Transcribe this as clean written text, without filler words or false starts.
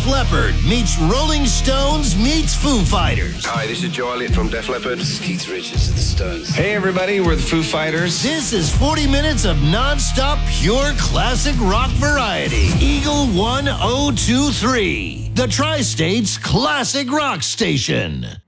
Leppard meets Rolling Stones meets Foo Fighters. Hi, this is Joe Elliott from Def Leppard. This is Keith Richards of the Stones. Hey, everybody, we're the Foo Fighters. This is 40 minutes of non-stop pure classic rock variety. Eagle 1023, the Tri-State's classic rock station.